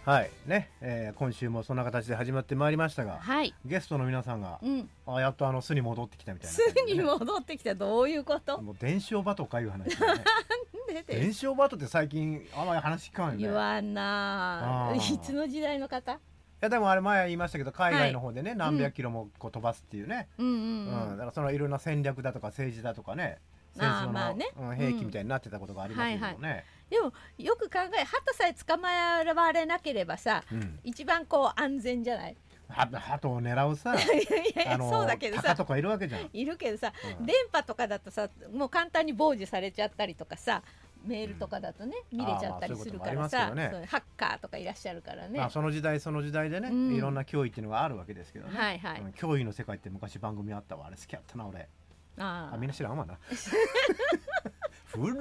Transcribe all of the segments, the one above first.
はいね、今週もそんな形で始まってまいりましたが、 はい、 ゲストの皆さんが、やっと巣に戻ってきたみたいな巣感じで、 に戻ってきた。どういうこと？ もう伝承バトかいう話だね伝承バトって最近あんまり話聞かないよね。 言わんな。いつの時代の方？ いやでもあれ前言いましたけど、海外の方でね、何百キロもこう飛ばすっていうね、だからそのいろんな戦略だとか政治だとかね、戦争の、兵器みたいになってたことがありますけどね、 でもよく考え、鳩さえ捕まえられなければさ、一番こう安全じゃない？ 鳩を狙うさそうだけどさ、 鷹とかいるわけじゃん。 いるけどさ、電波とかだとさ、もう簡単に傍受されちゃったりとかさ、メールとかだとね、見れちゃったりするからさ、ハッカーとかいらっしゃるからね。 その時代その時代でね、いろんな脅威っていうのがあるわけですけどね。脅威の世界って昔番組あったわ。あれ好きやったな俺。みんな知らんわな古っ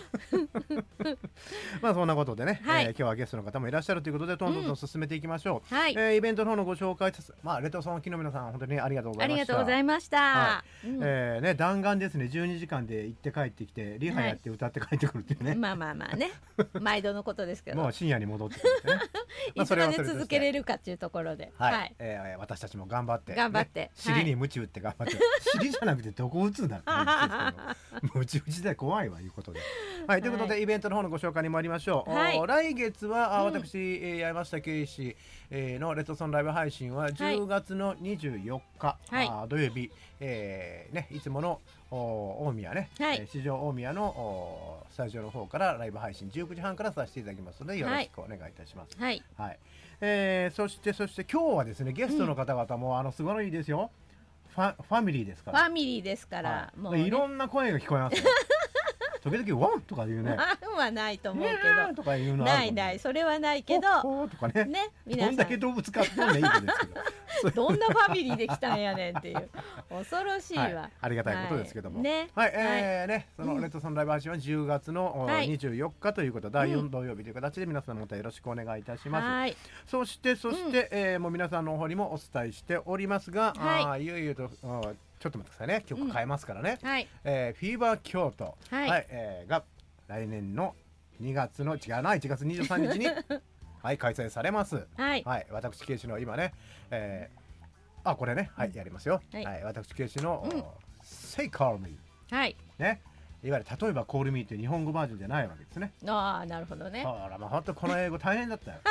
まあそんなことでね、今日はゲストの方もいらっしゃるということで、どんどん進めていきましょう。イベントの方のご紹介です。レトソン木の皆さん、本当にありがとうございました。 ありがとうございました。 弾丸ですね。12時間で行って帰ってきてリハやって歌って帰ってくるっていうね。 まあね毎度のことですけど、 もう深夜に戻ってくるってねいつまで続けれるかっていうところで、 私たちも頑張って尻に鞭打って頑張って尻じゃなくてどこ打つんだってムチ打ちで怖いわいうことで、ということでイベントの方のご紹介に参りましょう。来月は私山下圭司のレッドソンライブ配信は10月の24日土曜日、いつもの大宮ね、市場大宮のスタジオの方からライブ配信19時半からさせていただきますので、よろしくお願いいたします。そして今日はですね、ゲストの方々もすごいですよ。ファミリーですから。 ファミリーですから、 もういろんな声が聞こえますよ時々ワンとか言うね。 ワンはないと思うけど。 とか言うのないそれはないけど。 とかね。 皆さん。 どんだけ動物飼ってんねんいいですけど。どんなファミリーできたんやねんっていう。恐ろしいわ。 ありがたいことですけども。そのレッドソンライブ配信は10月の24日ということ、第4土曜日という形で皆さんの方よろしくお願いいたします。そしてもう皆さんの方にもお伝えしておりますが、いよいよと。ちょっと待ってくださいね。曲変えますからね。フィーバー京都が来年の1月23日に開催されます。私圭司の今ね、これね、やりますよ。私圭司の Say Call Me ね、いわゆる例えば Call Me って日本語バージョンじゃないわけですね。 なるほどね。 本当この英語大変だったよ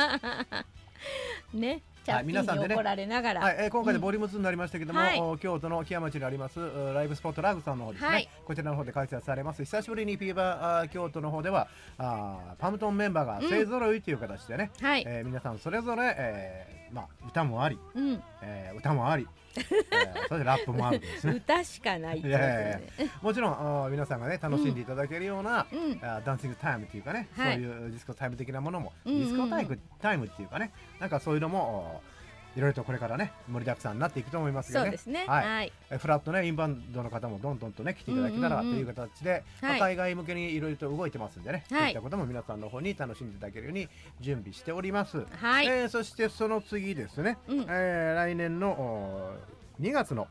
ね。皆さんでね、怒られながら、 今回でボリューム2になりましたけども、京都の木屋町にありますライブスポットラグさんの方ですね、こちらの方で開催されます。久しぶりにフィーバー京都の方ではパムトンメンバーが勢ぞろいという形でね、皆さんそれぞれ、歌もあり、歌もありそれでラップもあるんですね。 歌しかないってもちろん皆さんがね楽しんでいただけるようなダンシングタイムっていうかね、そういうディスコタイム的なものも、ディスコタイムっていうかね、なんかそういうのもいろいろとこれからね盛りだくさんになっていくと思いますよね。 そうですね。 フラットねインバウンドの方もどんどんとね来ていただけたらという形で、海外向けにいろいろと動いてますんでね、そういったことも皆さんの方に楽しんでいただけるように準備しております。そしてその次ですね、来年の2月の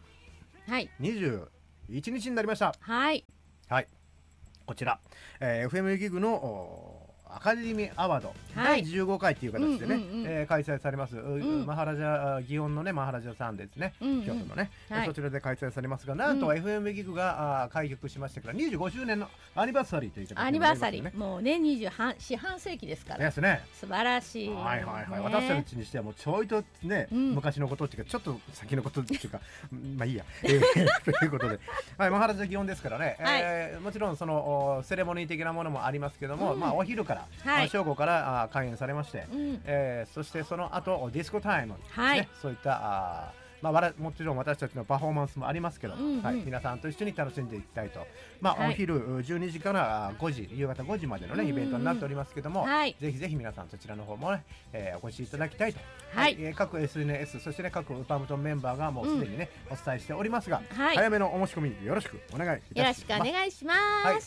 21日になりました。こちら FM ギグのアカデミーアワード第15回という形でね開催されます。マハラジャ祇園のねマハラジャさんですね、京都のね、そちらで開催されますが、なんと FM ギグが開局しましてから25周年のアニバーサリーという形で、 アニバーサリーもうね四半世紀ですからですね。 素晴らしい。 私たちにしてはもうちょいとね昔のことっていうかちょっと先のことっていうかまあいいやということで、マハラジャ祇園ですからね、もちろんそのセレモニー的なものもありますけども、お昼から正午から開演されまして、そしてその後ディスコタイム、そういったもちろん私たちのパフォーマンスもありますけど、皆さんと一緒に楽しんでいきたいと、お昼12時から5時夕方5時までのねイベントになっておりますけども、ぜひぜひ皆さんそちらの方もね、お越しいただきたいと、各 SNS そしてね各パムトンメンバーがもうすでにねお伝えしておりますが、早めのお申し込みよろしくお願いいたします。 よろしくお願いします。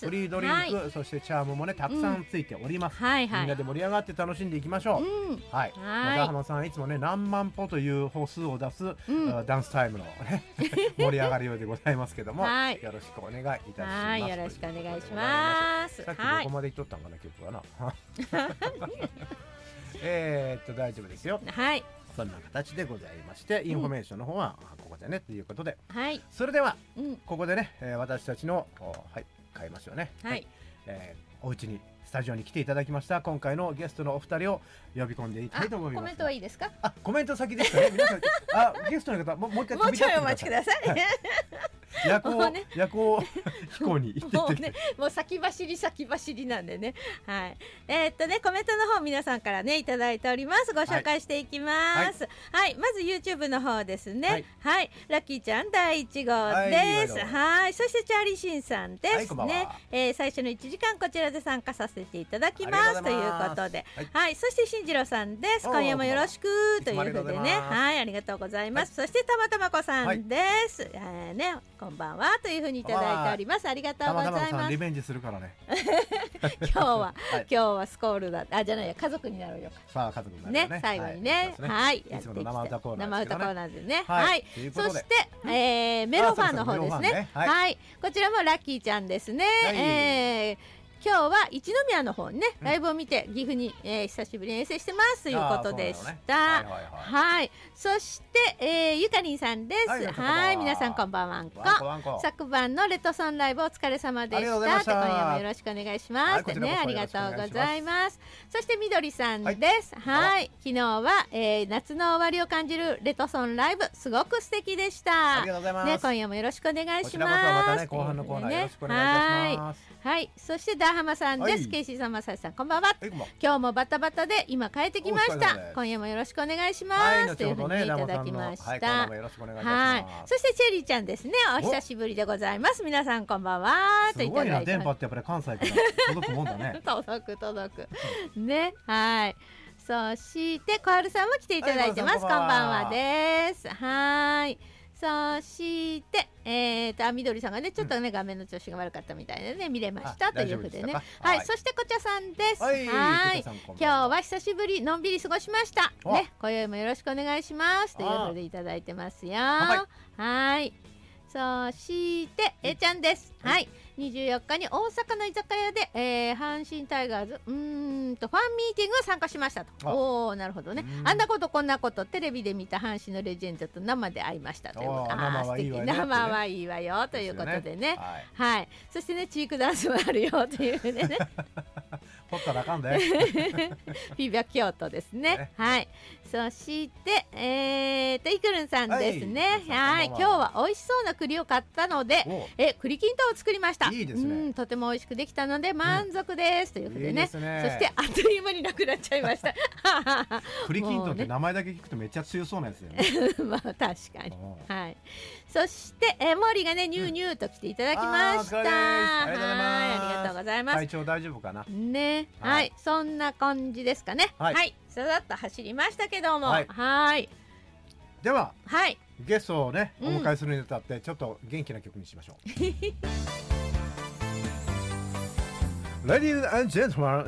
フリードリンク、そしてチャームもねたくさんついております。みんなで盛り上がって楽しんでいきましょう。長浜さんいつもね何万歩という歩数を出すダンスタイムのね盛り上がるようでございますけども、よろしくお願いいたします。 よろしくお願いします。 さっきどこまでいっとったんかな曲はな大丈夫ですよ。 はい。 そんな形でございまして、インフォメーションの方はここでねということで、 はい。 それではここでね、私たちのはい変えましょうね。 はい。 お家にスタジオに来ていただきました今回のゲストのお二人を呼び込んでいきたいと思います。 コメントはいいですか？ コメント先ですかね。皆さんゲストの方もう一回もうちょいお待ちください。 夜行飛行に行ってきて、 もう先走りなんでね。はい。コメントの方皆さんからねいただいております。ご紹介していきます。はい。まず YouTube の方ですね。はい。ラッキーちゃん第1号です。はい。そしてチャーリーシンさんですね。最初の1時間こちらで参加させていただきますということで、はい。そして進次郎さんです。今夜もよろしくということでね。はい。ありがとうございます。そしてたまたまこさんです。ね。こんばんはというふうにいただいております。ありがとうございます。 リベンジするからね。 今日はスコールだ。じゃないや、家族になろうよ。 さあ家族になろうね。 最後にね、はい、 いつもの生歌コーナー生歌コーナーでね。はい。そしてメロファンの方ですね。はい。こちらもラッキーちゃんですね。今日は一宮の方にねライブを見て岐阜に久しぶりに遠征してますということでした。はい。そしてゆかりんさんです。はい。皆さんこんばんはんこ。昨晩のレッドソンライブお疲れ様でした。今夜もよろしくお願いします。ね、ありがとうございます。そしてみどりさんです。はい。昨日は夏の終わりを感じるレッドソンライブすごく素敵でした。 ありがとうございます。 ね、今夜もよろしくお願いします。こちらこそまたね後半のコーナーよろしくお願いいたします。 はい。そしてダーハマさんです。ケイシーさん、マサイさん、こんばんは。今日もバタバタで今帰ってきました。今夜もよろしくお願いします。というふうにいただきました。はい。そしてチェリーちゃんですね。お久しぶりでございます。皆さんこんばんは。 といただいて。すごいな、電波ってやっぱり関西から届くもんだね。 届く。ね、はい。そして小春さんも来ていただいてます。こんばんはです。はい。そしてみどりさんがねちょっとね画面の調子が悪かったみたいでね見れましたというふうでね。はい。そしてこちゃさんです。はい。今日は久しぶりのんびり過ごしましたね。今宵もよろしくお願いしますというふうでいただいてますよ。はい。そしてちゃんです。はい。24日に大阪の居酒屋で、阪神タイガーズファンミーティングを参加しましたと。おお、なるほどね。あんなことこんなことテレビで見た阪神のレジェンドと生で会いましたということ。素敵。生はいいわよということでね。はい。そしてねチークダンスもあるよというね。 ほったらあかんで。 フィーバー京都ですね。はい。そしてイクルンさんですね。はい。今日は美味しそうな栗を買ったので栗きんとんを作りました。 いいですね。 とても美味しくできたので満足ですということでね。そしてあっという間になくなっちゃいました。 栗きんとんって名前だけ聞くとめっちゃ強そうなやつだよね。 まあ確かに。はい。そしてモーリーがねニューニューと来ていただきました。 ありがとうございます。 体調大丈夫かな。 ね。はい。そんな感じですかね。はい。さらっと走りましたけども。はい。 では。 はい。 ゲストをねお迎えするにあたってちょっと元気な曲にしましょう。Ladies and gentlemen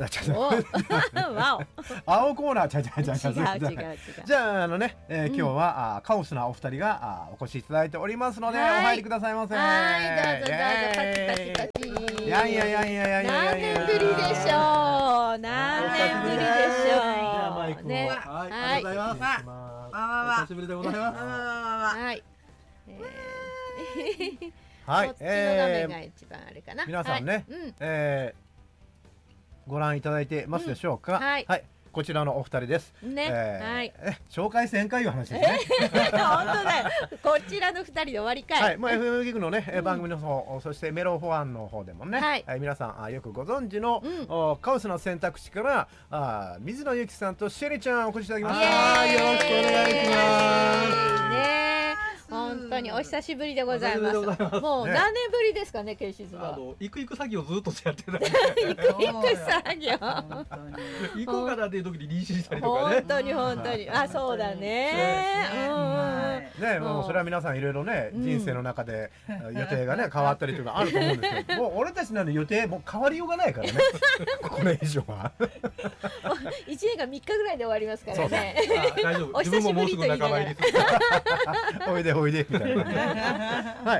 青コーナー違うじゃあね今日はカオスなお二人がお越しいただいておりますのでお入りくださいませ。 はいどうぞパチパチパチ。 いや何年ぶりでしょう。何年ぶりでしょうね。 はいありがとうございます。お久しぶりでございます。 はいはい、 こっちの画面が一番あれかな。 皆さんね、ご覧いただいてますでしょうか。はい、こちらのお二人です。 ね、はい。 紹介せんかいう話ですね。 本当だよ。こちらの二人で終わりかい。 はい、もう FM ギグのね番組の方、そしてメロファンの方でもね、皆さんよくご存知のカオスな選択肢から水野ゆきさんとシェリちゃんお越しいただきました。よろしくお願いします。 ね。本当にお久しぶりでございます。もう何年ぶりですかね、ケイシズは。 行く先をずっとやってた。 行く作業。 行こうかなっていう時に妊娠したりとかね。 本当に。あ、そうだね。 ね、もうそれは皆さんいろいろね、人生の中で予定がね変わったりとかあると思うんですけど、もう俺たちの予定もう変わりようがないからね。これ以上は。 1年年が3日ぐらいで終わりますからね。 大丈夫。 お久しぶりと言いながら。 おいでおいでみたいな。はい、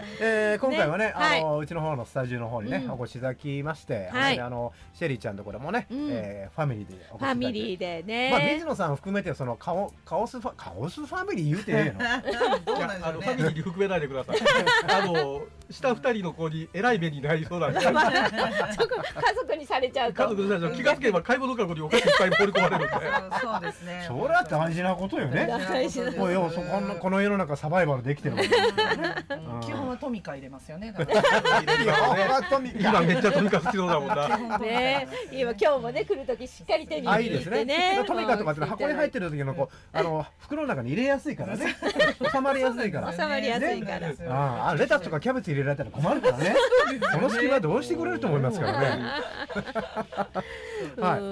今回はね、うちの方のスタジオの方にね、お越しいただきまして、シェリーちゃんところもね、ファミリーでお越しいただいて。 ファミリーでね。 まあ水野さん含めてそのカオスファミリー言うてええの。 ファミリーに含めないでください。下2人の子に偉い目になりそうなんで。家族にされちゃうと。 気がつけば買い物かごにお菓子いっぱい放り込まれるんで。 そうですね。 それは大事なことよね。 大事なこと。 この世の中サバイバルできてるもん。 基本はトミカ入れますよね。 今めっちゃトミカ好きそうだもんな。 ね、今日もね来る時しっかり手に入れてね。 トミカとかって箱に入ってる時の袋の中に入れやすいからね。収まりやすいから。 収まりやすいから。 レタスとかキャベツ入れられたら困るからね。その隙間どうしてくれると思いますからね。はい。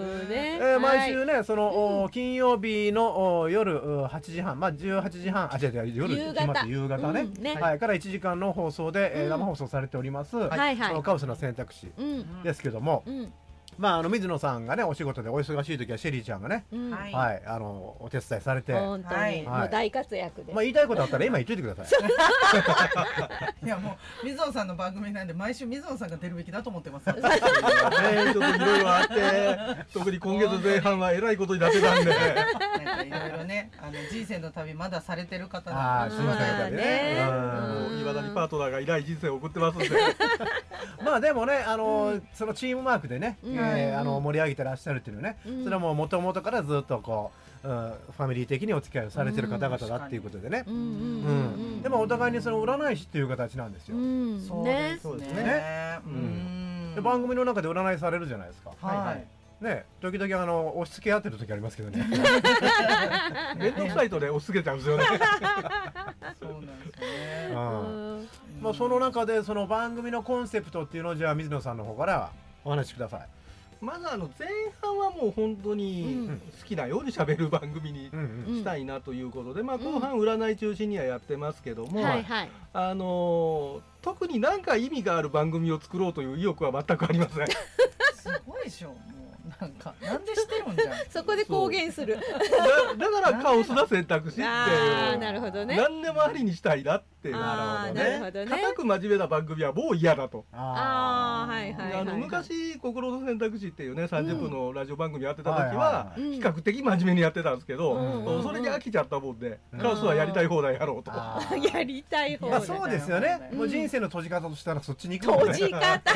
毎週ねその金曜日の夜8時半、まあ18時半、夜決まって夕方ね、はいから1時間の放送で生放送されておりますカオスの選択肢ですけども。まあ水野さんがねお仕事でお忙しい時はシェリーちゃんがね、はいお手伝いされて、 本当にもう大活躍で。 まあ言いたいことあったら今言っといてください。 いやもう水野さんの番組なんで毎週水野さんが出るべきだと思ってます。 ちょっといろいろあって、特に今月前半はえらいことになってたんで。 いろいろね人生の旅まだされてる方なんで。 そうだね。 いまだにパートナーがいない人生を送ってますんで。 まあでもねそのチームワークでね盛り上げてらっしゃるっていうね、それはもう元々からずっとこうファミリー的にお付き合いをされてる方々だっていうことでね。でもお互いにその占い師っていう形なんですよ。 そうですね。 番組の中で占いされるじゃないですか。ね、時々押し付け合ってる時ありますけどね。 面倒くさいとね押し付けちゃうんですよね。 そうなんですね。 まあその中でその番組のコンセプトっていうのをじゃあ水野さんの方からお話しください。 まず前半はもう本当に好きなように喋る番組にしたいなということで、まあ後半占い中心にはやってますけども、特に何か意味がある番組を作ろうという意欲は全くありません。 すごいでしょ。なんでしてるんじゃん。 そこで公言する。 だからカオスな選択肢ってなるほどね。 何でもありにしたいなっていう。 なるほどね。 固く真面目な番組はもう嫌だと。昔心の選択肢っていうね30分のラジオ番組やってた時は比較的真面目にやってたんですけど、それに飽きちゃったもんでカオスはやりたい放題やろうと。 やりたい放題。 そうですよね。もう人生の閉じ方としたらそっちに行くもんね。 閉じ方。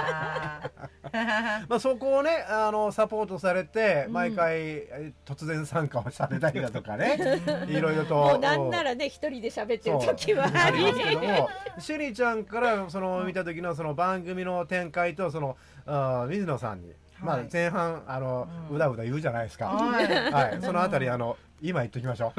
まあそこをねサポートされて毎回突然参加をされたりだとかね、いろいろともうなんならね一人で喋ってる時はありますけども、シェリーちゃんからその見た時のその番組の展開とその水野さんにまあ前半うだうだ言うじゃないですか。はい、そのあたり今言っときましょう。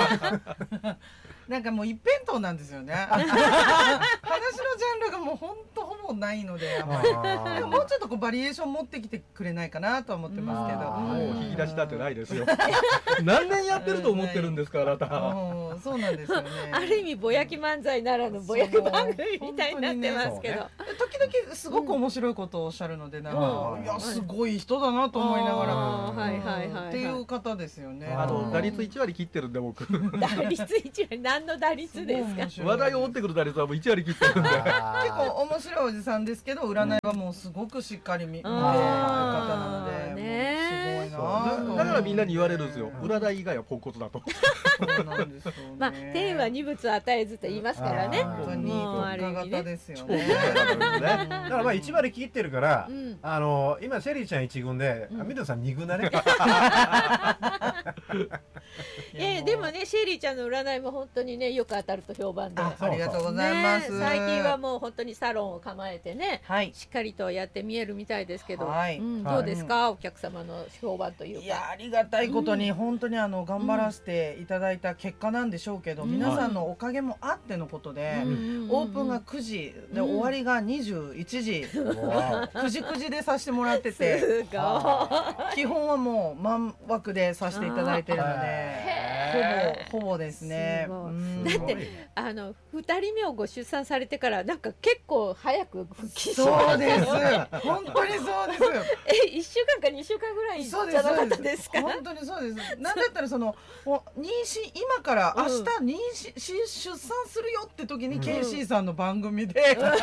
なんかもう一辺倒なんですよね。話のジャンルがもう本当ほぼないので、もうちょっとこうバリエーション持ってきてくれないかなとは思ってますけど。 もう引き出しだってないですよ。何年やってると思ってるんですかあなた。 そうなんですよね。 ある意味ぼやき漫才ならぬぼやき番組みたいになってますけど、 時々すごく面白いことをおっしゃるので、なんかいやすごい人だなと思いながらっていう方ですよね。 打率1割切ってるんで僕。 打率1割何の打率ですか。 話題を持ってくる打率はもう1割切ってるんで。 結構面白いおじさんですけど占いはもうすごくしっかり見てる方なので、すごいな。 だからみんなに言われるんですよ。占い以外はポンコツだと。 まあ天は二物与えずと言いますからね。 本当に特化型ですよね。 だからまあ1割切ってるから今シェリーちゃん1軍で水野さん2軍だね。 でもねシェリーちゃんの占いも本当にねよく当たると評判で、 ありがとうございます。 最近はもう本当にサロンを構えてね、しっかりとやって見えるみたいですけど、どうですかお客様の評判というか。 いやありがたいことに本当に頑張らせていただいた結果なんでしょうけど、皆さんのおかげもあってのことで、オープンが9時で終わりが21時、9時9時でさせてもらってて、基本はもう満枠でさせていただいてるので。 ほぼですね。 だって2人目をご出産されてからなんか結構早く復帰しそうです。本当にそうです。 1週間か2週間ぐらいじゃなかったですか。 本当にそうです。なんだったら妊娠今から明日出産するよって時に KC さんの番組で初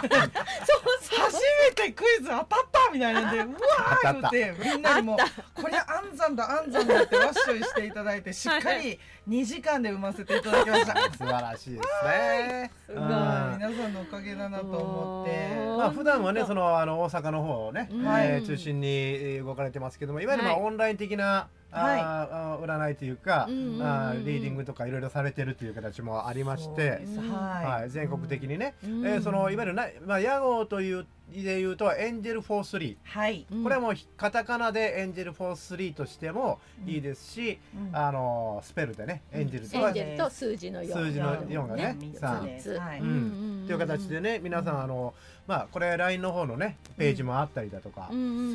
めてクイズ当たったみたいなんで、うわー言ってみんなにもこりゃ安産だってワッショイしていただいて、しっかり2時間で産ませていただきました。 素晴らしいですね。 すごい。 皆さんのおかげだなと思って。 普段はね、大阪の方をね、中心に動かれてますけども、いわゆるオンライン的な占いというか、リーディングとかいろいろされてるという形もありまして、全国的にね、いわゆる屋号というでいうとエンジェルフォースリー、これはもうカタカナでエンジェルフォースリーとしてもいいですし、スペルでね、エンジェルと数字の 4がね3という形でね、皆さんこれ LINE の方のねページもあったりだとか、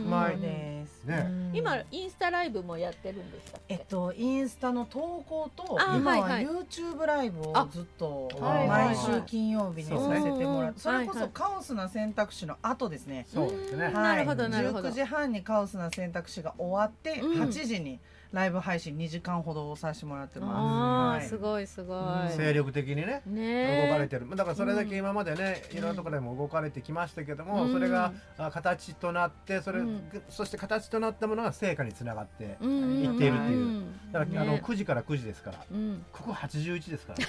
今インスタライブもやってるんですか。 インスタの投稿と今は YouTube ライブをずっと毎週金曜日にさせてもらって、それこそカオスな選択肢の後ですね。 そうですね。 なるほどなるほど。 19時半にカオスな選択肢が終わって8時にライブ配信2時間ほどをさせてもらってます。 すごいすごい。 精力的にね動かれてる。だからそれだけ今までねいろんなところでも動かれてきましたけども、それが形となってそして形となったものが成果につながっていっているっていう。だから9時から9時ですから、ここ81ですから。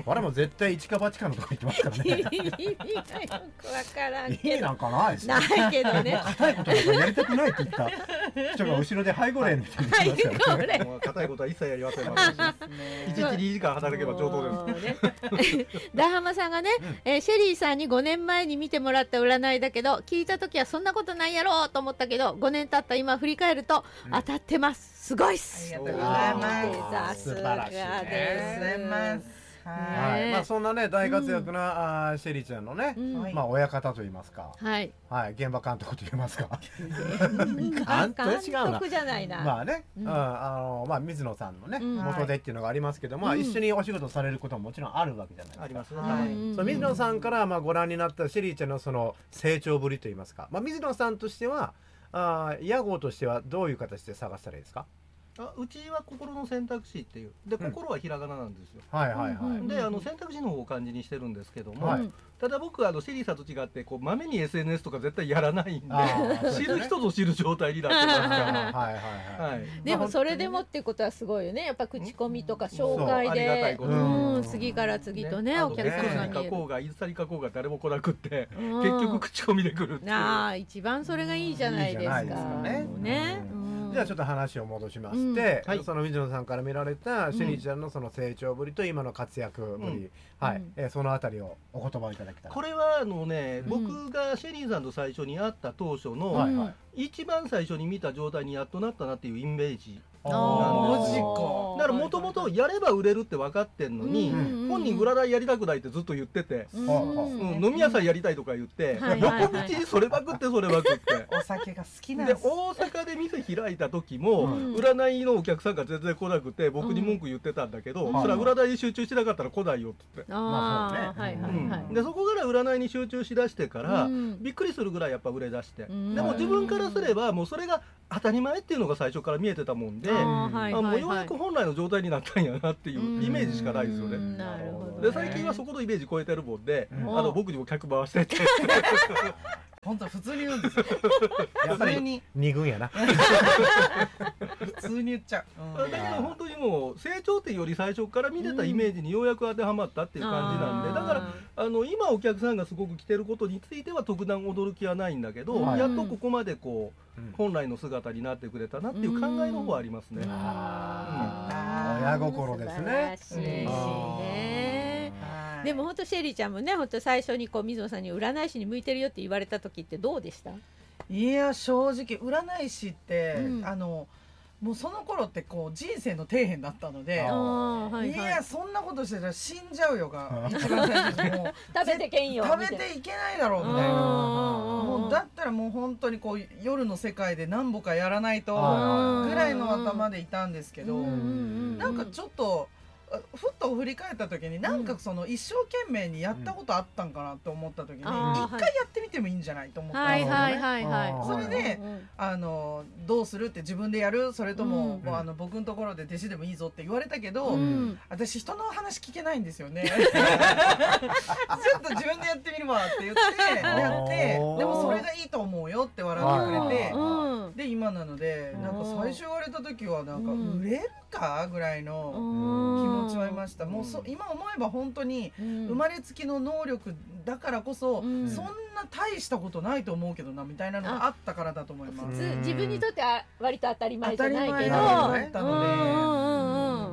我も絶対一か八かのとこ言ってますからね。 意味がよくわからんけど。 意味なんかないです。 ないけどね。 硬いことなんかやりたくないって言った人が後ろで背後霊みたいな。 硬いことは一切やりません。1日2時間働けばちょうどです。 ダハマさんがね、シェリーさんに5年前に見てもらった占いだけど、聞いた時はそんなことないやろうと思ったけど、5年経った今振り返ると当たってます。すごいっす。 ありがとうございます。 さすがです。 そんなね大活躍なシェリーちゃんのね、親方といいますか、現場監督といいますか、 監督じゃないな。 水野さんのね元でっていうのがありますけど、一緒にお仕事されることももちろんあるわけじゃないですか。 ありますね。 水野さんからご覧になったシェリーちゃんのその成長ぶりといいますか、水野さんとしては屋号としてはどういう形で探したらいいですか。 うちは心の選択肢っていうで、心はひらがななんですよ。で選択肢の方を漢字にしてるんですけども、ただ僕はシェリーさんと違ってまめに SNS とか絶対やらないんで、知る人ぞ知る状態になってますから。 でもそれでもっていうことはすごいよね。やっぱ口コミとか紹介で次から次とねお客さんが見える。 書こうがインスタに書こうが誰も来なくって結局口コミで来るっていう。 一番それがいいじゃないですか。 じゃあちょっと話を戻しまして、その水野さんから見られたシェリーちゃんのその成長ぶりと今の活躍ぶり、そのあたりをお言葉いただきたい。 これは僕がシェリーさんと最初に会った当初の一番最初に見た状態にやっとなったなっていうイメージ。だからもともとやれば売れるって分かってんのに、本人占いやりたくないってずっと言ってて、飲み屋さんやりたいとか言って横道にそれまくってお酒が好きなんです。 大阪で店開いた時も占いのお客さんが全然来なくて僕に文句言ってたんだけど、それは占いに集中しなかったら来ないよって言って、でそこから占いに集中しだしてからびっくりするぐらいやっぱ売れ出して、でも自分からすればもうそれが当たり前っていうのが最初から見えてたもんで、もうようやく本来の状態になったんやなっていうイメージしかないですよね。で最近はそこのイメージ超えてるもんで、僕にも客回してって本当普通に言うんですよ。 やっぱり二軍やな。 普通に言っちゃう。 だけど本当にもう成長っていうより最初から見てたイメージにようやく当てはまったっていう感じなんで、だから今お客さんがすごく来てることについては特段驚きはないんだけど、やっとここまで本来の姿になってくれたなっていう考えの方はありますね。 親心ですね。 でも本当シェリーちゃんもね、本当最初に水野さんに占い師に向いてるよって言われた時ってどうでした？ いや正直占い師って、 もうその頃ってこう人生の底辺だったので、いやそんなことしてたら死んじゃうよが一番最初にもう食べてけんよ食べていけないだろうみたいな、もうだったらもう本当にこう夜の世界で何歩かやらないとぐらいの頭でいたんですけど、なんかちょっとふっと振り返った時になんかその一生懸命にやったことあったんかなと思った時に一回やってみてもいいんじゃないと思ったんですよね。それでどうするって自分でやる、それとも僕のところで弟子でもいいぞって言われたけど、私人の話聞けないんですよね。ちょっと自分でやってみるわって言ってやって、でもそれがいいと思うよって笑ってくれて、で今なので、なんか最初言われた時はなんか売れるかぐらいの気持ちはありました。もう今思えば本当に生まれつきの能力だからこそ、そんな大したことないと思うけどなみたいなのがあったからだと思います。 自分にとっては割と当たり前じゃないけど、 だったの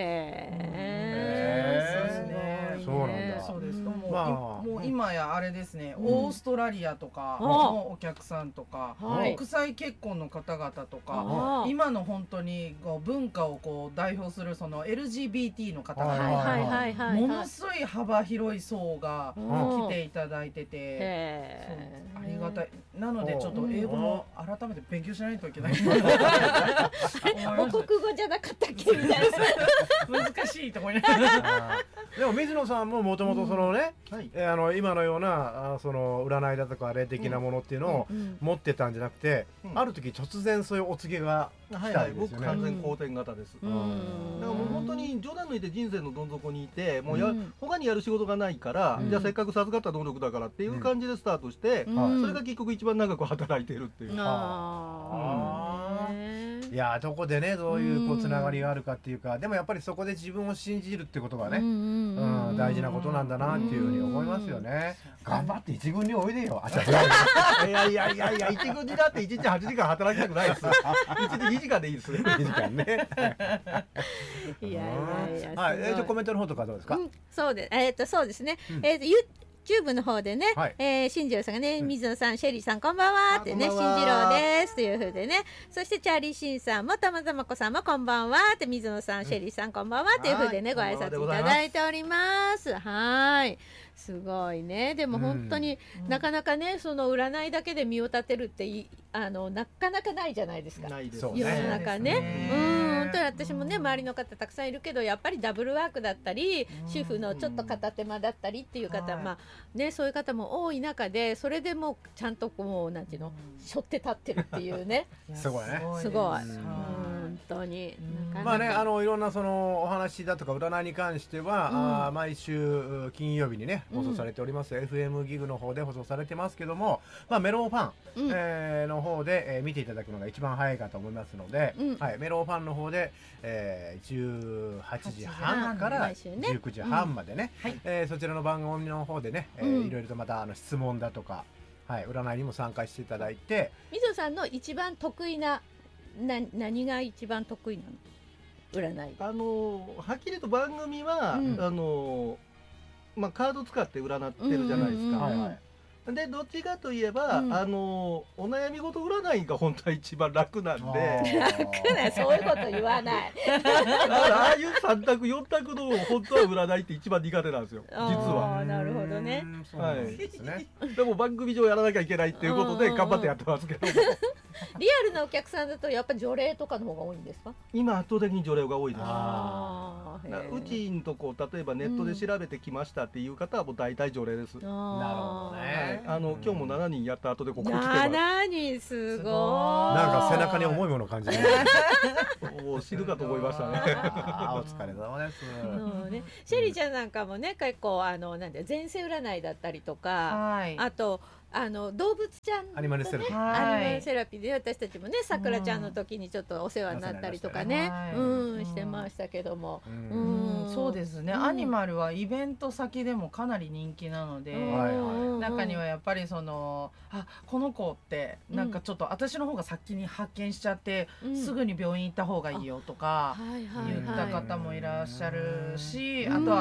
で、そうなんだ。 そうです。もう今やあれですね、オーストラリアとかのお客さんとか、国際結婚の方々とか、今の本当に文化をこう代表するその LGBT の方々、ものすごい幅広い層が来ていただいてて、ありがたい。なのでちょっと英語も改めて勉強しないといけない。 母国語じゃなかったっけみたいな。難しいと思いながら。 でも水野さんももともとそのね、今のようなその占いだとか霊的なものっていうのを持ってたんじゃなくて、ある時突然そういうお告げが来たんですよね。 僕完全後天型です。だからもう本当に冗談抜いて人生のどん底にいて、もう他にやる仕事がないから、じゃあせっかく授かった能力だからっていう感じでスタートして、それが結局一番長く働いているっていう。 いやどこでねどういうつながりがあるかっていうか、でもやっぱりそこで自分を信じるってことがね大事なことなんだなっていうふうに思いますよね。頑張って一軍においでよ。 いや一軍にだって1日8時間働きたくないです。1日2時間でいいですね。 2時間ね。 いやはい。コメントの方とかどうですか。 そうですね。YouTube の方でね、新次郎さんがね、水野さん、シェリーさんこんばんはってね、新次郎ですというふうでね、そしてチャーリーシンさんもたまたまこさんもこんばんはって、水野さん、シェリーさんこんばんはっていうふうでね、ご挨拶いただいております。はい。すごいね。でも本当になかなかね、その占いだけで身を立てるってなかなかないじゃないですか。 ないです世の中ね。本当に私もね、周りの方たくさんいるけど、やっぱりダブルワークだったり、主婦のちょっと片手間だったりっていう方、まあね、そういう方も多い中で、それでもちゃんとこうなんていうの、背負って立ってるっていうね。 すごいね。 すごい。本当に。 まあね、いろんなそのお話だとか占いに関しては、毎週金曜日にね放送されております。FM ギグの方で放送されてますけども、まあメロンファンの方で見ていただくのが一番早いかと思いますので、メロンファンの方で18時半から19時半までね、そちらの番組の方でね、いろいろとまた質問だとか、占いにも参加していただいて、 水野さんの一番得意な何が一番得意なの？占い。 はっきりと番組は、まあカード使って占ってるじゃないですか。でどっちかといえば、お悩み事占いが本当は一番楽なんで。 楽な、そういうこと言わない。 ああいう3択4択の本当は占いって一番苦手なんですよ、実は。 なるほどね。 はい。でも番組上やらなきゃいけないっていうことで頑張ってやってますけど。 リアルなお客さんだとやっぱり除霊とかの方が多いんですか？ 今圧倒的に除霊が多いです。うちんとこ例えばネットで調べてきましたっていう方はもう大体除霊です。 なるほどね。 今日も7人やった後でここ来てます。 7人すごい。 なんか背中に重いものを感じる。 死ぬかと思いましたね。 お疲れ様です。 シェリーちゃんなんかもね、結構なんで前世占いだったりとか、あと動物ちゃん、 アニマルセラピー、 アニマルセラピーで私たちもね、さくらちゃんの時にちょっとお世話になったりとかね、してましたけども、 そうですね。アニマルはイベント先でもかなり人気なので、中にはやっぱりそのこの子ってなんかちょっと私の方が先に発見しちゃってすぐに病院行った方がいいよとか言った方もいらっしゃるし、あとは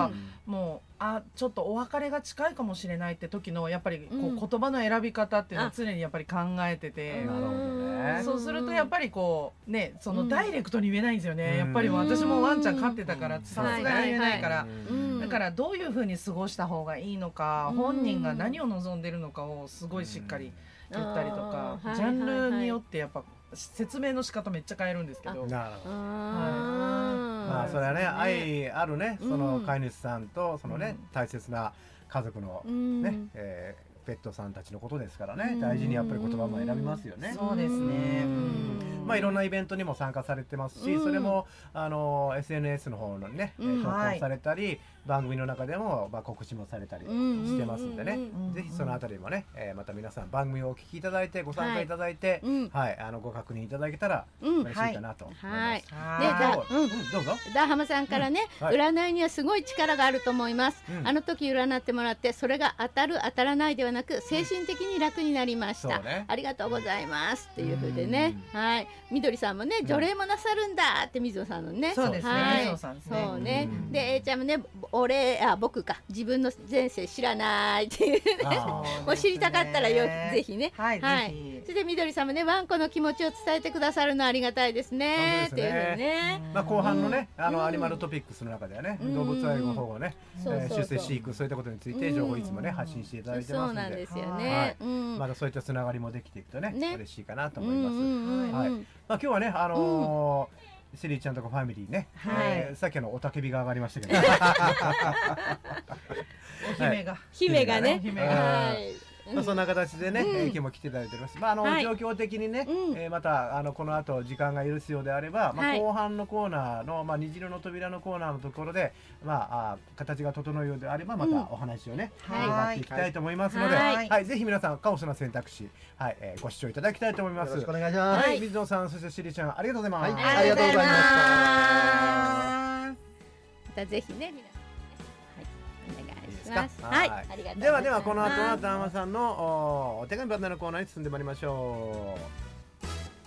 もうちょっとお別れが近いかもしれないって時のやっぱりこう言葉の選び方っていうのは常にやっぱり考えてて、 なるほどね。 そうするとやっぱりこうね、そのダイレクトに言えないんですよね。やっぱり私もワンちゃん飼ってたからさすがに言えないから、だからどういう風に過ごした方がいいのか、本人が何を望んでるのかをすごいしっかり言ったりとか、ジャンルによってやっぱ説明の仕方めっちゃ変えるんですけど。 なるほど。まあそれはね、愛あるね、その飼い主さんとそのね、大切な家族のね、ペットさんたちのことですからね、大事にやっぱり言葉も選びますよね。 そうですね。 まあいろんなイベントにも参加されてますし、それもSNS の方のね、投稿されたり、番組の中でも告知もされたりしてますんでね、ぜひそのあたりもね、また皆さん番組をお聞きいただいてご参加いただいて、ご確認いただけたら嬉しいかなと思います。どうぞ。 ダーハマさんからね、占いにはすごい力があると思います。あの時占ってもらって、それが当たる当たらないではなく精神的に楽になりました。ありがとうございますっていう風でね、はい。みどりさんもね、除霊もなさるんだって水野さんのね。 そうですね。水野さんですね。 そうね。で、Aちゃんもね、僕か自分の前世知らないっていうね。もう知りたかったらぜひね。はい。そしてみどりさんもね、ワンコの気持ちを伝えてくださるのありがたいですね。っていう風ね。 まあ後半のね、アニマルトピックスの中ではね、動物愛護保護ね、出世飼育そういったことについて情報いつもね発信していただいてますので、そうなんですよね。まだそういったつながりもできていくとね、嬉しいかなと思います。はい。まあ今日はね、シェリーちゃんとかファミリーね、さっきのおたけびが上がりましたけど、 姫がね、 そんな形でね、今日も来ていただいております。まあ状況的にね、またこの後時間が許すようであれば、後半のコーナーの虹色の扉のコーナーのところで、形が整うようであればまたお話をね伺っていきたいと思いますので、ぜひ皆さんカオスな選択肢、ご視聴いただきたいと思います。よろしくお願いします。水野さん、そしてシリちゃん、ありがとうございます。 ありがとうございます。またぜひね、皆さん。 ではこの後はダーマさんのお手紙バナナのコーナーに進んでまいりましょう。